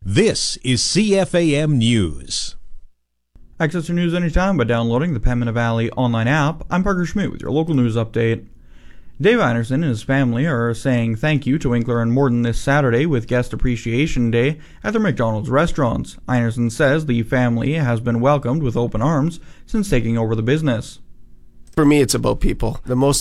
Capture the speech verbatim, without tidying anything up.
This is C F A M News. Access your news anytime by downloading the Pembina Valley online app. I'm Parker Schmidt with your local news update. Dave Einerson and his family are saying thank you to Winkler and Morden this Saturday with Guest Appreciation Day at their McDonald's restaurants. Einerson says the family has been welcomed with open arms since taking over the business. For me, it's about people. The most